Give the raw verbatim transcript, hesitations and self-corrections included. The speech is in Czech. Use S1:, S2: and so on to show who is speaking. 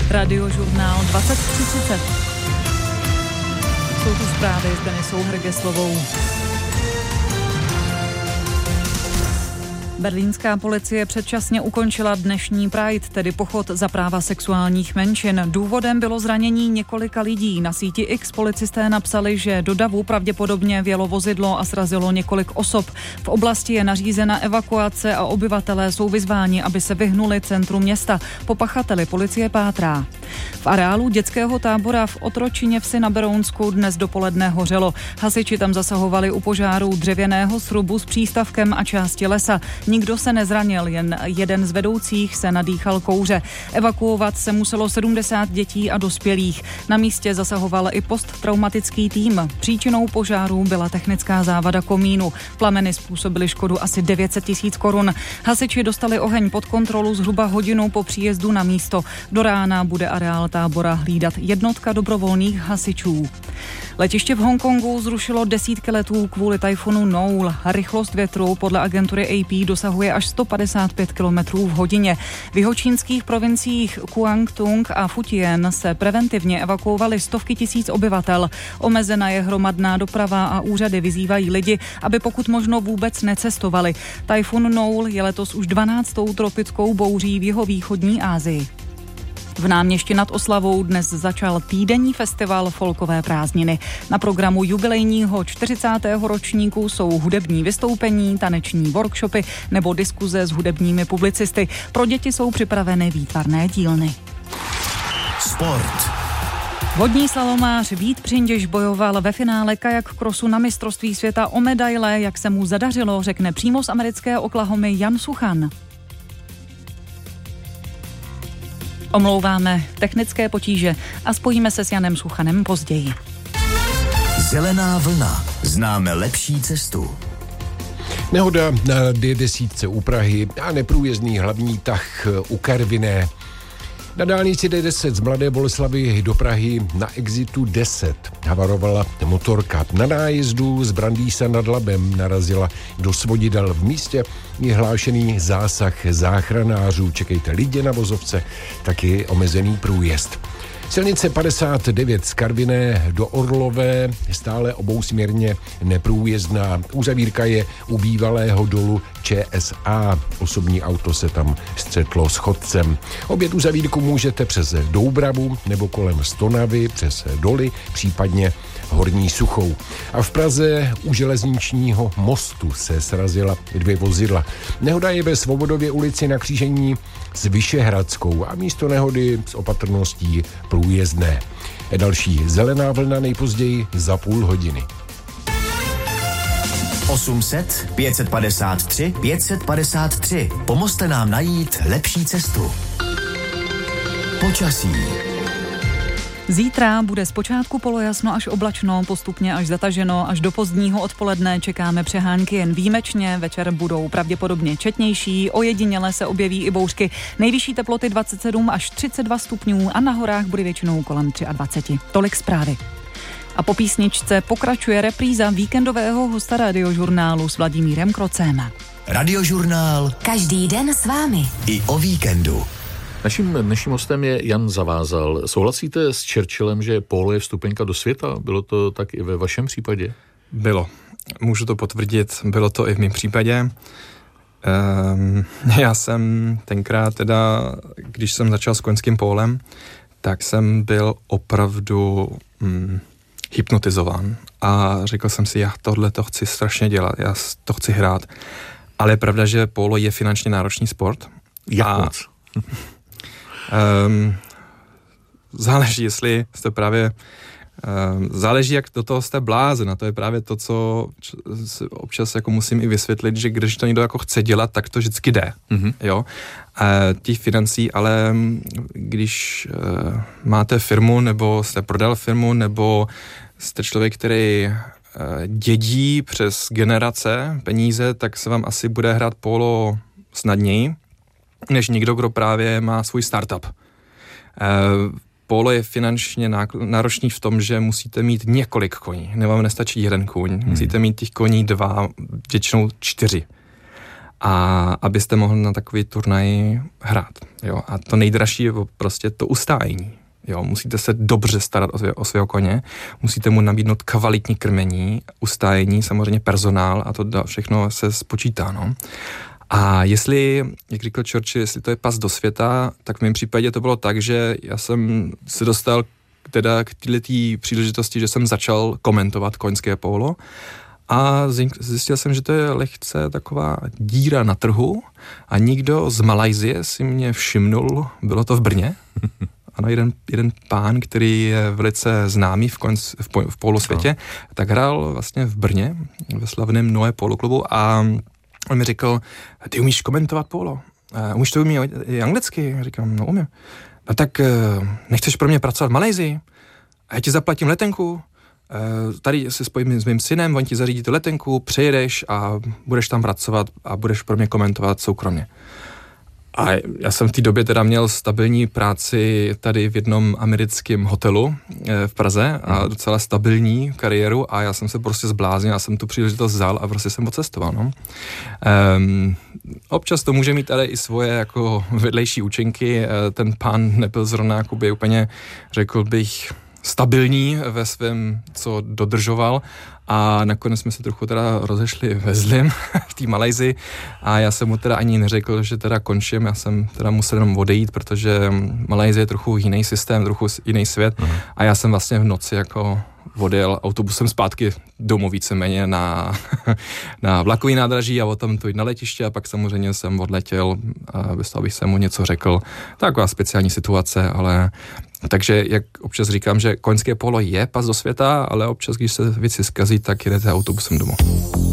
S1: Radiožurnál dvacet třicet. Jsou tu zprávy s Denisou Hrgeslovou. Berlínská policie předčasně ukončila dnešní Pride, tedy pochod za práva sexuálních menšin. Důvodem bylo zranění několika lidí. Na síti X policisté napsali, že do davu pravděpodobně vjelo vozidlo a srazilo několik osob. V oblasti je nařízena evakuace a obyvatelé jsou vyzváni, aby se vyhnuli centru města. Po pachateli policie pátrá. V areálu dětského tábora v Otročiněvsi na Berounsku dnes dopoledne hořelo. Hasiči tam zasahovali u požáru dřevěného srubu s přístavkem a části lesa. Nikdo se nezranil, jen jeden z vedoucích se nadýchal kouře. Evakuovat se muselo sedmdesát dětí a dospělých. Na místě zasahoval i posttraumatický tým. Příčinou požáru byla technická závada komínu. Plameny způsobily škodu asi devět set tisíc korun. Hasiči dostali oheň pod kontrolu zhruba hodinu po příjezdu na místo. Do rána bude areál tábora hlídat jednotka dobrovolných hasičů. Letiště v Hongkongu zrušilo desítky letů kvůli tajfunu Noul. Rychlost větru podle agentury A P dosahuje až sto padesát pět kilometrů v hodině. V jihočínských provinciích Guangdong a Fujian se preventivně evakuovaly stovky tisíc obyvatel. Omezena je hromadná doprava a úřady vyzývají lidi, aby pokud možno vůbec necestovali. Tajfun Noul je letos už dvanáctou tropickou bouří v jihovýchodní Asii. V Náměšti nad Oslavou dnes začal týdenní festival Folkové prázdniny. Na programu jubilejního čtyřicátého ročníku jsou hudební vystoupení, taneční workshopy nebo diskuze s hudebními publicisty. Pro děti jsou připraveny výtvarné dílny.
S2: Sport.
S1: Vodní slalomář Vít Přinděš bojoval ve finále kajak krosu na mistrovství světa o medaile. Jak se mu zadařilo, řekne přímo z americké Oklahomy Jan Suchan. Omlouváme technické potíže a spojíme se s Janem Suchanem později.
S2: Zelená vlna. Známe lepší cestu.
S3: Nehoda na D deset u Prahy a neprůjezdný hlavní tah u Karviné. Na dálnici D deset z Mladé Boleslavi do Prahy na exitu deset havarovala motorka. Na nájezdu z Brandýsa nad Labem narazila do svodidel. V místě je hlášený zásah záchranářů. Čekejte lidi na vozovce, taky omezený průjezd. Silnice padesát devět z Karviné do Orlové stále obousměrně neprůjezdná. Uzavírka je u bývalého dolu Č S A. Osobní auto se tam střetlo s chodcem. Obět uzavírku můžete přes Doubravu nebo kolem Stonavy, přes doly, případně Horní Suchou. A v Praze u železničního mostu se srazila dvě vozidla. Nehoda je ve Svobodově ulici na křížení s Vyšehradskou a místo nehody s opatrností průjezdné. Další zelená vlna nejpozději za půl hodiny.
S2: osm set, pět set padesát tři, pět set padesát tři. Pomozte nám najít lepší cestu. Počasí.
S1: Zítra bude zpočátku polojasno až oblačno, postupně až zataženo, až do pozdního odpoledne čekáme přehánky jen výjimečně, večer budou pravděpodobně četnější, ojediněle se objeví i bouřky, nejvyšší teploty dvacet sedm až třicet dva stupňů a na horách bude většinou kolem dvacet tři. Tolik zprávy. A po písničce pokračuje repríza víkendového hosta Radiožurnálu s Vladimírem Krocem.
S2: Radiožurnál.
S4: Každý den s vámi.
S2: I o víkendu.
S5: Naším dnešním hostem je Jan Zavázal. Souhlasíte s Churchillem, že pólo je vstupenka do světa? Bylo to tak i ve vašem případě?
S6: Bylo. Můžu to potvrdit, bylo to i v mém případě. Um, já jsem tenkrát teda, když jsem začal s koňským pólem, tak jsem byl opravdu um, hypnotizován a řekl jsem si, já tohle to chci strašně dělat, já to chci hrát. Ale je pravda, že pólo je finančně náročný sport.
S5: Jak moc?
S6: Um, záleží, jestli jste právě um, záleží, jak do toho jste blázen, a to je právě to, co občas jako musím i vysvětlit, že když to někdo jako chce dělat, tak to vždycky jde, mm-hmm. jo, a těch financí, ale když uh, máte firmu, nebo jste prodal firmu, nebo jste člověk, který uh, dědí přes generace peníze, tak se vám asi bude hrát pólo snadněji, než někdo, kdo právě má svůj startup. E, pólo je finančně náročný v tom, že musíte mít několik koní. Nebo vám nestačí jeden kůň. Hmm. Musíte mít těch koní dva, většinou čtyři. a abyste mohli na takový turnaj hrát. Jo? A to nejdražší je prostě to ustájení. Jo? Musíte se dobře starat o, svě, o svého koně, musíte mu nabídnout kvalitní krmení, ustájení, samozřejmě personál a to všechno se spočítá. No? A jestli, jak říkal Churchill, jestli to je pas do světa, tak v mém případě to bylo tak, že já jsem se dostal teda k této příležitosti, že jsem začal komentovat koňské pólo a zjistil jsem, že to je lehce taková díra na trhu a nikdo z Malajsie si mě všimnul, bylo to v Brně. Ano, jeden, jeden pán, který je velice známý v, konc, v, po, v polosvětě, no. tak hrál vlastně v Brně, ve slavném Noé polo klubu a on mi řekl, ty umíš komentovat polo? Uh, umíš to umí i anglicky? Říkám, no umím. No tak uh, nechceš pro mě pracovat v Malajsii? A já ti zaplatím letenku, uh, tady se spojím s mým synem, on ti zařídí tu letenku, přijedeš a budeš tam pracovat a budeš pro mě komentovat soukromně. A já jsem v té době teda měl stabilní práci tady v jednom americkém hotelu v Praze a docela stabilní kariéru a já jsem se prostě zbláznil, já jsem tu příležitost vzal a prostě jsem odcestoval. No. Um, občas to může mít ale i svoje jako vedlejší účinky. Ten pán nebyl zrovna jakoby úplně, řekl bych, stabilní ve svém, co dodržoval a nakonec jsme se trochu teda rozešli ve zlým v té Malajsii a já jsem mu teda ani neřekl, že teda končím, já jsem teda musel jenom odejít, protože Malajsie je trochu jiný systém, trochu jiný svět uh-huh. a já jsem vlastně v noci jako odjel autobusem zpátky domů víceméně na, na vlakový nádraží a potom tu jít na letiště a pak samozřejmě jsem odletěl, bez toho, abych se mu něco řekl. Taková speciální situace, ale takže jak občas říkám, že koňské polo je pas do světa, ale občas, když se věci zkazí, tak jedete autobusem domů.